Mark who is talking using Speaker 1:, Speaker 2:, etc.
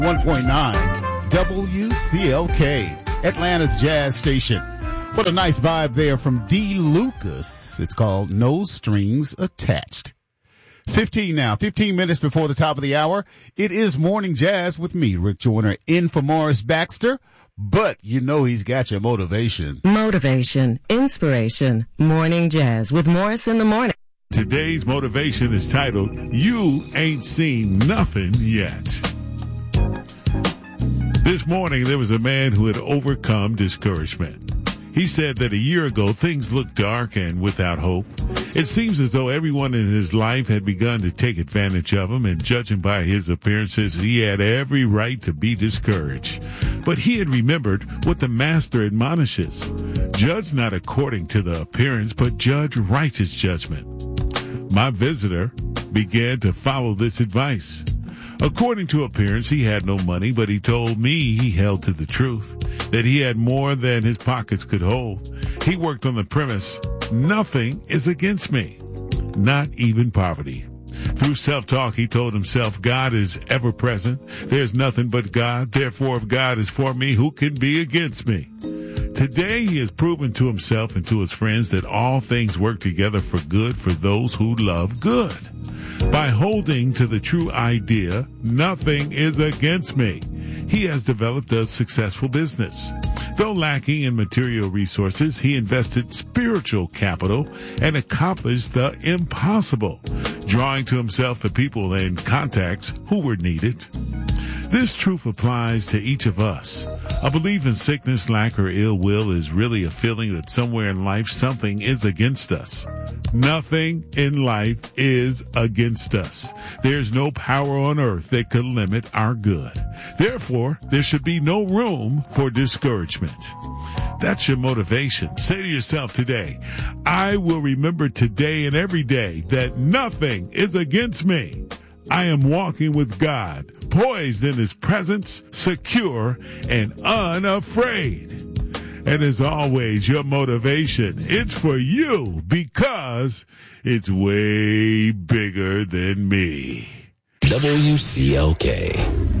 Speaker 1: 1.9 WCLK, Atlanta's Jazz Station. What a nice vibe there from D. Lucas. It's called No Strings Attached. 15 minutes before the top of the hour. It is Morning Jazz with me, Rick Joyner, in for Morris Baxter. But you know he's got your motivation.
Speaker 2: Motivation, inspiration, Morning Jazz with Morris in the morning.
Speaker 3: Today's motivation is titled, You Ain't Seen Nothing Yet. This morning, there was a man who had overcome discouragement. He said that a year ago, things looked dark and without hope. It seems as though everyone in his life had begun to take advantage of him, and judging by his appearances, he had every right to be discouraged. But he had remembered what the Master admonishes. Judge not according to the appearance, but judge righteous judgment. My visitor began to follow this advice. According to appearance, he had no money, but he told me he held to the truth, that he had more than his pockets could hold. He worked on the premise, nothing is against me, not even poverty. Through self-talk, he told himself, God is ever present. There's nothing but God. Therefore, if God is for me, who can be against me? Today, he has proven to himself and to his friends that all things work together for good for those who love good. By holding to the true idea, nothing is against me, he has developed a successful business. Though lacking in material resources, he invested spiritual capital and accomplished the impossible, drawing to himself the people and contacts who were needed. This truth applies to each of us. A belief in sickness, lack, or ill will is really a feeling that somewhere in life something is against us. Nothing in life is against us. There's no power on earth that could limit our good. Therefore, there should be no room for discouragement. That's your motivation. Say to yourself today, I will remember today and every day that nothing is against me. I am walking with God, poised in his presence, secure and unafraid. And as always, your motivation, it's for you because it's way bigger than me.
Speaker 4: WCLK.